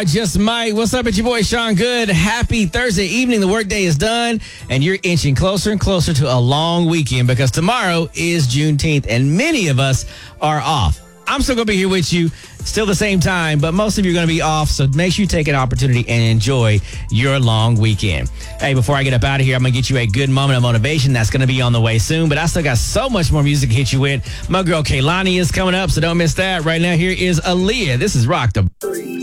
I just might. What's up? It's your boy Sean Good. Happy Thursday evening. The workday is done, and you're inching closer and closer to a long weekend because tomorrow is Juneteenth, and many of us are off. I'm still going to be here with you, still the same time, but most of you are going to be off, so make sure you take an opportunity and enjoy your long weekend. Hey, before I get up out of here, I'm going to get you a good moment of motivation. That's going to be on the way soon, but I still got so much more music to hit you with. My girl Kaylani is coming up, so don't miss that. Right now, here is Aaliyah. This is Rock the...